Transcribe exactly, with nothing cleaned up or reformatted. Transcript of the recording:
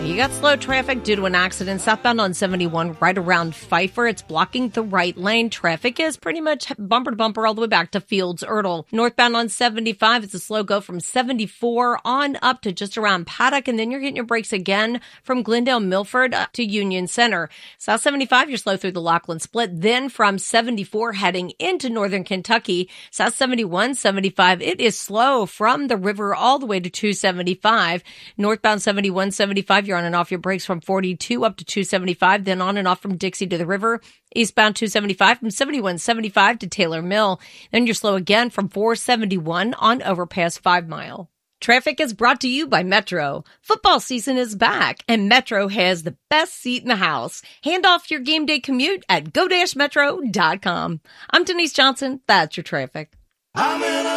You got slow traffic due to an accident southbound on seventy-one right around Pfeiffer. It's blocking the right lane. Traffic is pretty much bumper to bumper all the way back to Fields Erdel. Northbound on seventy-five, it's a slow go from seventy-four on up to just around Paddock, and then you're getting your brakes again from Glendale Milford up to Union Center. South seventy-five, you're slow through the Lachlan Split. Then from seventy-four heading into northern Kentucky, South seventy-one, seventy-five, it is slow from the river all the way to two seventy-five. Northbound seventy-one, seventy-five, you're on and off your brakes from forty-two up to two seventy-five, then on and off from Dixie to the river. Eastbound two seventy-five from seventy-one seventy-five to Taylor Mill. Then you're slow again from four seventy-one on overpass Five Mile. Traffic is brought to you by Metro. Football season is back, and Metro has the best seat in the house. Hand off your game day commute at go dash metro dot com. I'm Denise Johnson. That's your traffic. I'm in a